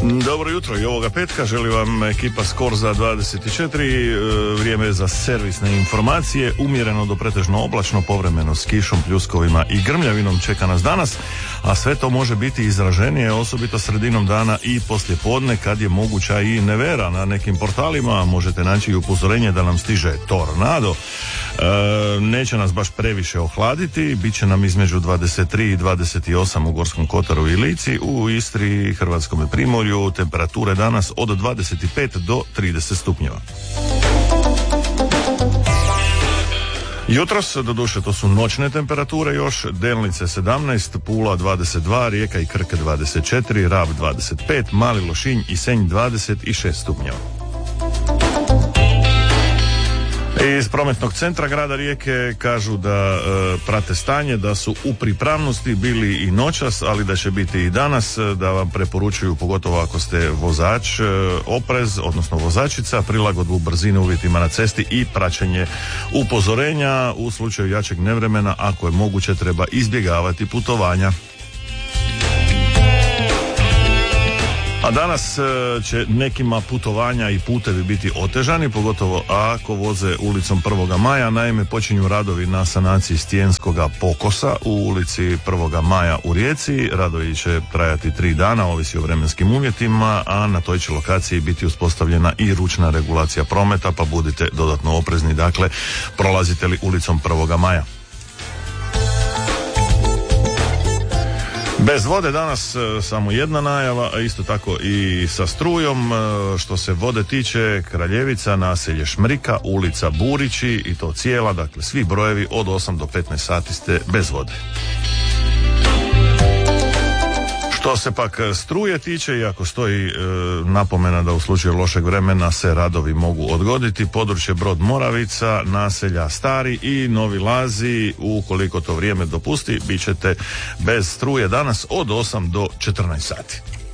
Dobro jutro i ovoga petka želi vam ekipa Skor za 24. Vrijeme je za servisne informacije. Umjereno do pretežno oblačno, povremeno s kišom, pljuskovima i grmljavinom čeka nas danas, a sve to može biti izraženije, osobito sredinom dana i poslijepodne kad je moguća i nevera. Na nekim portalima možete naći i upozorenje da nam stiže tornado. Neće nas baš previše ohladiti, bit će nam između 23 i 28 u Gorskom kotaru i Lici, u Istri i Hrvatskome primorju temperature danas od 25 do 30 stupnjeva. Jutros, doduše, to su noćne temperature još, Delnice 17, Pula 22, Rijeka i Krk 24, Rab 25, Mali Lošinj i Senj 26 stupnjeva. Iz prometnog centra grada Rijeke kažu da prate stanje, da su u pripravnosti bili i noćas, ali da će biti i danas, da vam preporučuju, pogotovo ako ste vozač, oprez, odnosno vozačica, prilagodbu brzine uvjetima na cesti i praćenje upozorenja. U slučaju jačeg nevremena, ako je moguće, treba izbjegavati putovanja. A danas će nekima putovanja i putevi biti otežani, pogotovo ako voze ulicom 1. maja. Naime, počinju radovi na sanaciji stijenskoga pokosa u ulici 1. maja u Rijeci. Radovi će trajati 3 dana, ovisi o vremenskim uvjetima, a na toj će lokaciji biti uspostavljena i ručna regulacija prometa, pa budite dodatno oprezni, dakle, prolazite li ulicom 1. maja. Bez vode danas samo jedna najava, a isto tako i sa strujom. Što se vode tiče, Kraljevica, naselje Šmrika, ulica Burići i to cijela, dakle svi brojevi od 8 do 15 sati ste bez vode. Što se pak struje tiče, iako stoji napomena da u slučaju lošeg vremena se radovi mogu odgoditi, područje Brod Moravica, naselja Stari i Novi Lazi, ukoliko to vrijeme dopusti, bit ćete bez struje danas od 8 do 14 sati.